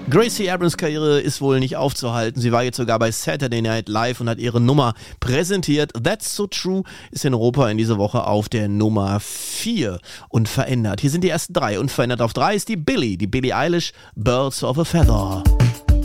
Gracie Abrams Karriere ist wohl nicht aufzuhalten. Sie war jetzt sogar bei Saturday Night Live und hat ihre Nummer präsentiert. That's So True ist in Europa in dieser Woche auf der Nummer 4 und verändert. Hier sind die ersten 3. Unverändert auf 3 ist die Billie Eilish, Birds of a Feather.